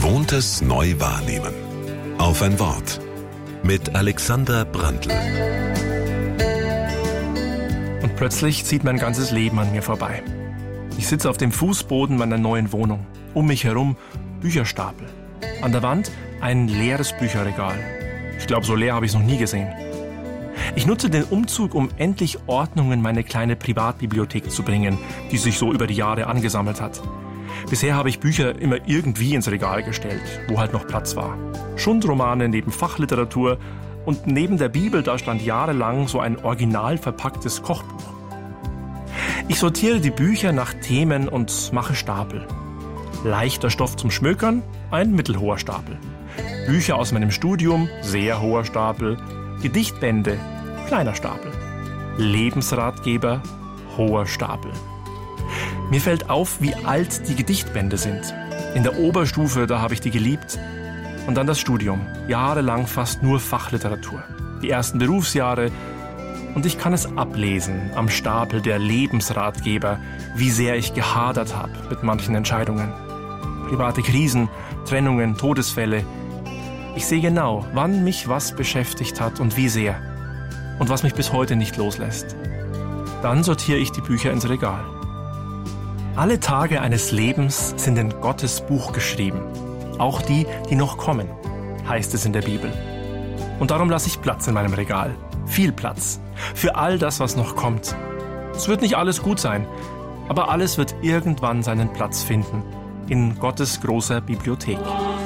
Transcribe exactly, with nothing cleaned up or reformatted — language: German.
Gewohntes neu wahrnehmen. Auf ein Wort. Mit Alexander Brandl. Und plötzlich zieht mein ganzes Leben an mir vorbei. Ich sitze auf dem Fußboden meiner neuen Wohnung. Um mich herum Bücherstapel. An der Wand ein leeres Bücherregal. Ich glaube, so leer habe ich es noch nie gesehen. Ich nutze den Umzug, um endlich Ordnung in meine kleine Privatbibliothek zu bringen, die sich so über die Jahre angesammelt hat. Bisher habe ich Bücher immer irgendwie ins Regal gestellt, wo halt noch Platz war. Schundromane neben Fachliteratur und neben der Bibel, da stand jahrelang so ein original verpacktes Kochbuch. Ich sortiere die Bücher nach Themen und mache Stapel. Leichter Stoff zum Schmökern, ein mittelhoher Stapel. Bücher aus meinem Studium, sehr hoher Stapel. Gedichtbände, kleiner Stapel. Lebensratgeber, hoher Stapel. Mir fällt auf, wie alt die Gedichtbände sind. In der Oberstufe, da habe ich die geliebt. Und dann das Studium. Jahrelang fast nur Fachliteratur. Die ersten Berufsjahre. Und ich kann es ablesen am Stapel der Lebensratgeber, wie sehr ich gehadert habe mit manchen Entscheidungen. Private Krisen, Trennungen, Todesfälle. Ich sehe genau, wann mich was beschäftigt hat und wie sehr. Und was mich bis heute nicht loslässt. Dann sortiere ich die Bücher ins Regal. Alle Tage eines Lebens sind in Gottes Buch geschrieben. Auch die, die noch kommen, heißt es in der Bibel. Und darum lasse ich Platz in meinem Regal. Viel Platz. Für all das, was noch kommt. Es wird nicht alles gut sein, aber alles wird irgendwann seinen Platz finden. In Gottes großer Bibliothek.